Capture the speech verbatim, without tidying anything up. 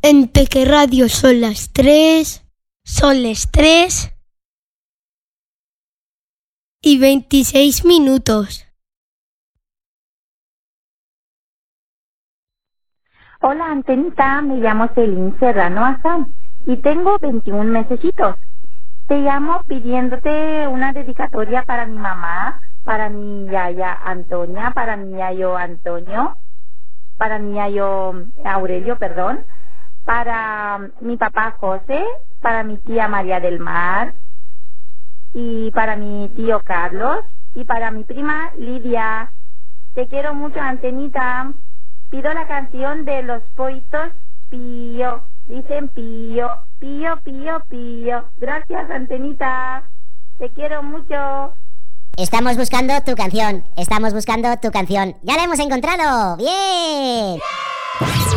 En Peque Radio son las tres, son las tres y veintiséis minutos. Hola, Antenita, me llamo Celín Serrano Azán y tengo veintiún mesecitos. Te llamo pidiéndote una dedicatoria para mi mamá, para mi yaya Antonia, para mi yayo Antonio, para mi yayo Aurelio, perdón, para mi papá José, para mi tía María del Mar, y para mi tío Carlos, y para mi prima Lidia. Te quiero mucho, Antenita. Pido la canción de los Poitos Pío. Dicen Pío, Pío, Pío, Pío. Gracias, Antenita. Te quiero mucho. Estamos buscando tu canción. Estamos buscando tu canción. ¡Ya la hemos encontrado! ¡Bien!